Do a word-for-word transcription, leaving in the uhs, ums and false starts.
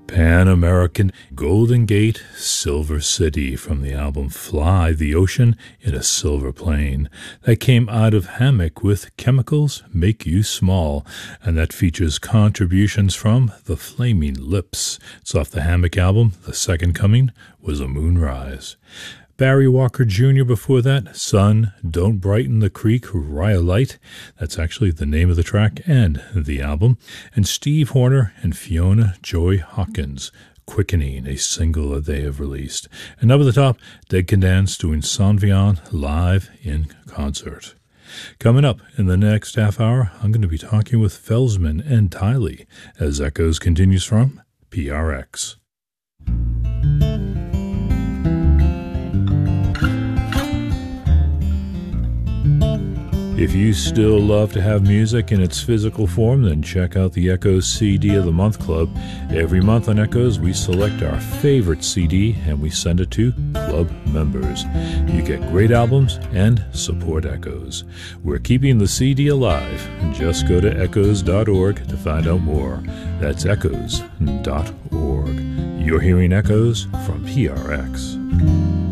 Pan American Golden Gate Silver City from the album Fly the Ocean in a Silver Plane. That came out of Hammock with Chemicals Make You Small, and that features contributions from The Flaming Lips. It's off the Hammock album. The Second Coming was a Moonrise. Barry Walker Junior before that, Sun, Don't Brighten the Creek, Rhyolite. That's actually the name of the track and the album. And Steve Horner and Fiona Joy Hawkins, Quickening, a single that they have released. And up at the top, Dead Can Dance doing Sanvion live in concert. Coming up in the next half hour, I'm going to be talking with Felsman and Tiley as Echoes continues from P R X. If you still love to have music in its physical form, then check out the Echoes C D of the Month Club. Every month on Echoes, we select our favorite C D and we send it to club members. You get great albums and support Echoes. We're keeping the C D alive. Just go to echoes dot org to find out more. That's echoes dot org. You're hearing Echoes from P R X.